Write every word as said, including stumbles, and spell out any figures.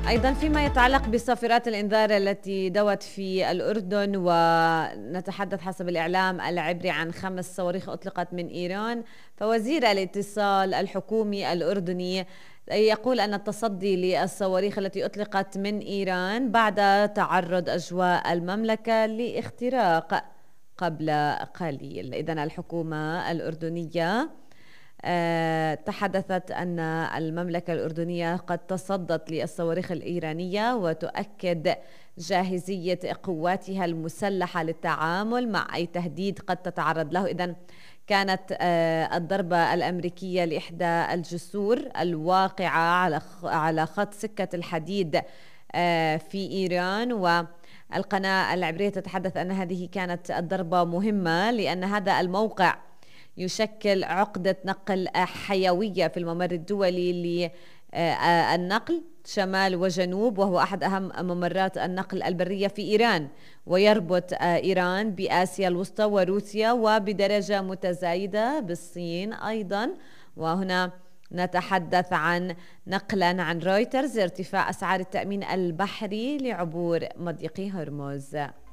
أيضا فيما يتعلق بصافرات الإنذار التي دوت في الأردن، ونتحدث حسب الإعلام العبري عن خمس صواريخ أطلقت من إيران، فوزير الاتصال الحكومي الأردني يقول أن التصدي للصواريخ التي أطلقت من إيران بعد تعرض أجواء المملكة لاختراق قبل قليل. إذن الحكومة الأردنية أه تحدثت أن المملكة الأردنية قد تصدت للصواريخ الإيرانية وتؤكد جاهزية قواتها المسلحة للتعامل مع أي تهديد قد تتعرض له. إذن كانت أه الضربة الأمريكية لإحدى الجسور الواقعة على على خط سكة الحديد أه في إيران، والقناة العبرية تتحدث أن هذه كانت الضربة مهمة لأن هذا الموقع يشكل عقدة نقل حيوية في الممر الدولي للنقل شمال وجنوب، وهو أحد أهم ممرات النقل البرية في إيران، ويربط إيران بآسيا الوسطى وروسيا وبدرجة متزايدة بالصين أيضا. وهنا نتحدث عن نقلا عن رويترز ارتفاع أسعار التأمين البحري لعبور مضيق هرمز.